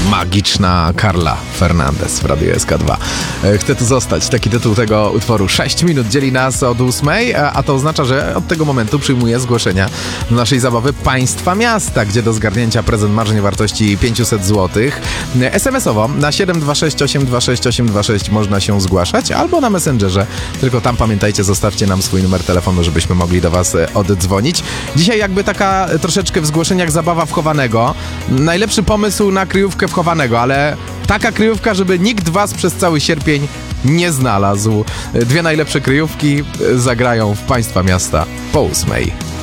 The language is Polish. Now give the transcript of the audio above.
Magiczna Carla Fernandez w Radiu SK2. Chcę tu zostać. Taki tytuł tego utworu. 6 minut dzieli nas od 8, a to oznacza, że od tego momentu przyjmuję zgłoszenia do naszej zabawy Państwa Miasta, gdzie do zgarnięcia prezent marzeń wartości 500 zł. SMS-owo na 726 826 826 można się zgłaszać, albo na Messengerze. Tylko tam pamiętajcie, zostawcie nam swój numer telefonu, żebyśmy mogli do Was oddzwonić. Dzisiaj jakby taka troszeczkę w zgłoszeniach zabawa w chowanego. Najlepszy pomysł na kryjówkę w chowanego, ale taka kryjówka, żeby nikt Was przez cały sierpień nie znalazł. Dwie najlepsze kryjówki zagrają w Państwa Miasta po 8.